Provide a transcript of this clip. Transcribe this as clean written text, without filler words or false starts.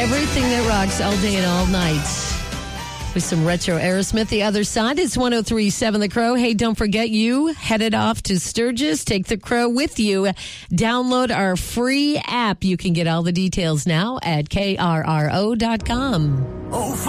everything that rocks all day and all night. With some retro Aerosmith. The other side is 103.7 The Crow. Hey, don't forget, you headed off to Sturgis. Take the Crow with you. Download our free app. You can get all the details now at krro.com.